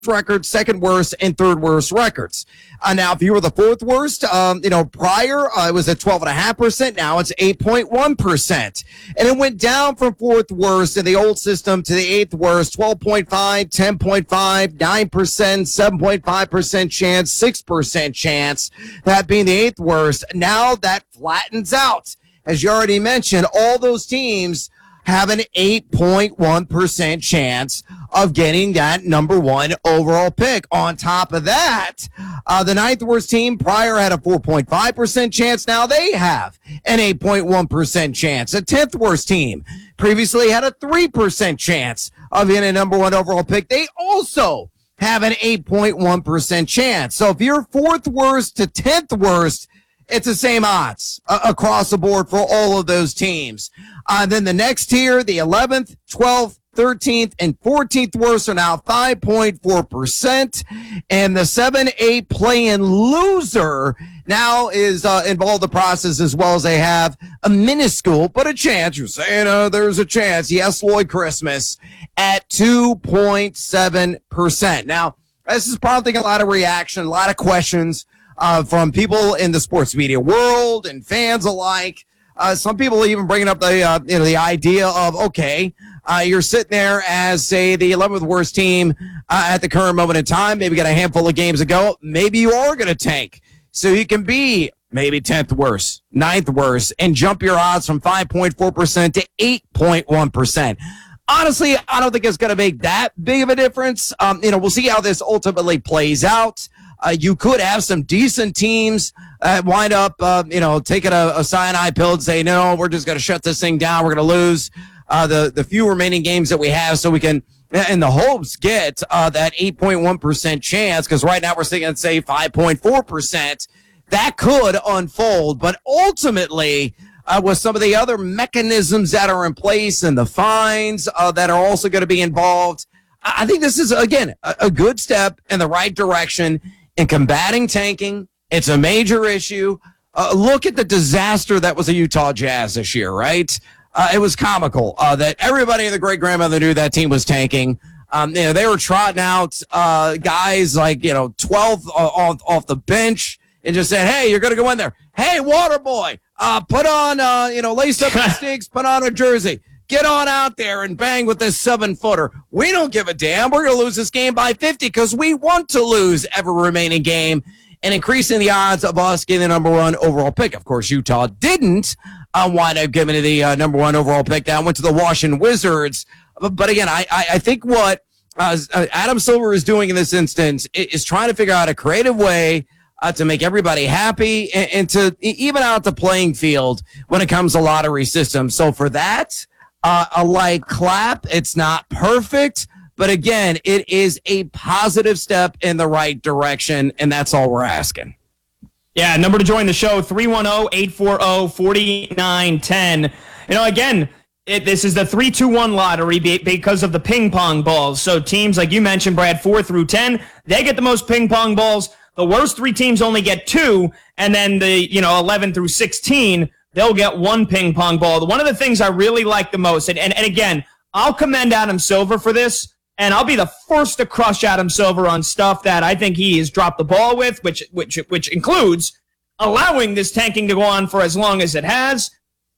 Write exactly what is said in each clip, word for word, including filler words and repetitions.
records, second worst, and third worst records. Uh, now, if you were the fourth worst, um, you know, prior uh, it was at twelve point five percent. Now it's eight point one percent. And it went down from fourth worst in the old system to the eighth worst, twelve point five, ten point five, nine percent, seven point five percent chance, six percent chance, that being the eighth worst. Now that flattens out. As you already mentioned, all those teams have an eight point one percent chance of getting that number one overall pick. On top of that, uh, the ninth worst team prior had a four point five percent chance. Now they have an eight point one percent chance. The tenth worst team previously had a three percent chance of getting a number one overall pick. They also have an eight point one percent chance. So if you're fourth worst to tenth worst, it's the same odds uh, across the board for all of those teams. Uh, then the next tier, the eleventh, twelfth, thirteenth, and fourteenth worst are now five point four percent. And the seven eight play-in loser now is uh, involved in the process, as well as they have a minuscule, but a chance. You're saying uh, there's a chance. Yes, Lloyd Christmas at two point seven percent. Now, this is prompting a lot of reaction, a lot of questions Uh, from people in the sports media world and fans alike. Uh, some people even bringing up the, uh, you know, the idea of, okay, uh, you're sitting there as, say, the eleventh worst team uh, at the current moment in time. Maybe got a handful of games to go. Maybe you are going to tank. So you can be maybe tenth worst, ninth worst, and jump your odds from five point four percent to eight point one percent. Honestly, I don't think it's going to make that big of a difference. Um, you know, we'll see how this ultimately plays out. Uh, you could have some decent teams uh, wind up, uh, you know, taking a, a cyanide pill and say, no, we're just going to shut this thing down. We're going to lose uh, the, the few remaining games that we have so we can, in the hopes, get uh, that eight point one percent chance, because right now we're sitting at, say, five point four percent. That could unfold, but ultimately, uh, with some of the other mechanisms that are in place and the fines uh, that are also going to be involved, I think this is, again, a, a good step in the right direction in combating tanking. It's a major issue. Uh, look at the disaster that was the Utah Jazz this year, right? Uh, it was comical uh, that everybody and the great-grandmother knew that team was tanking. Um, you know, they were trotting out uh, guys like, you know, twelve uh, off, off the bench and just said, hey, you're going to go in there. Hey, water boy, uh, put on, uh, you know, lace up your sticks, put on a jersey. Get on out there and bang with this seven-footer. We don't give a damn. We're going to lose this game by fifty because we want to lose every remaining game and increasing the odds of us getting the number one overall pick. Of course, Utah didn't uh, wind up giving the uh, number one overall pick down, went to the Washington Wizards. But, but again, I, I, I think what uh, Adam Silver is doing in this instance is trying to figure out a creative way uh, to make everybody happy and, and to even out the playing field when it comes to lottery systems. So for that, Uh, a light clap. It's not perfect, but again, it is a positive step in the right direction, and that's all we're asking. Yeah, number to join the show, three one zero, eight four zero, four nine one zero. You know, again, it, this is the three two one lottery because of the ping pong balls. So teams, like you mentioned, Brad, four through ten, they get the most ping pong balls. The worst three teams only get two, and then the, you know, eleven through sixteen, they'll get one ping pong ball. One of the things I really like the most, and, and, and again, I'll commend Adam Silver for this, and I'll be the first to crush Adam Silver on stuff that I think he has dropped the ball with, which which which includes allowing this tanking to go on for as long as it has.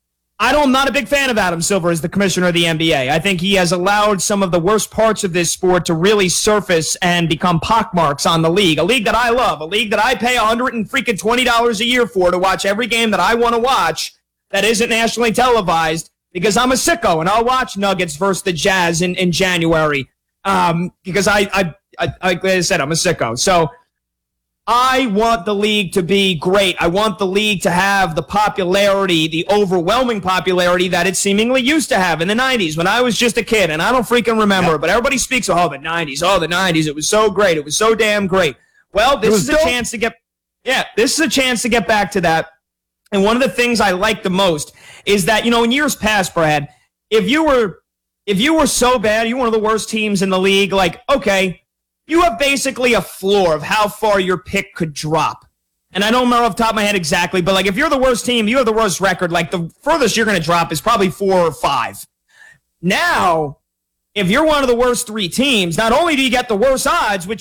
I don't, I'm not a big fan of Adam Silver as the commissioner of the N B A. I think he has allowed some of the worst parts of this sport to really surface and become pockmarks on the league. A league that I love, a league that I pay one hundred twenty dollars a year for to watch every game that I want to watch that isn't nationally televised because I'm a sicko and I'll watch Nuggets versus the Jazz in, in January um, because I, I, I, I, like I said, I'm a sicko. So I want the league to be great. I want the league to have the popularity, the overwhelming popularity that it seemingly used to have in the nineties when I was just a kid, and I don't freaking remember, yep. But everybody speaks of, oh, the nineties, oh, the nineties, it was so great, it was so damn great. Well, this is a dope. chance to get, yeah, this is a chance to get back to that. And one of the things I like the most is that, you know, in years past, Brad, if you were, if you were so bad, you were one of the worst teams in the league, like, okay, you have basically a floor of how far your pick could drop. And I don't remember off the top of my head exactly, but like if you're the worst team, you have the worst record, like the furthest you're going to drop is probably four or five. Now, if you're one of the worst three teams, not only do you get the worst odds, which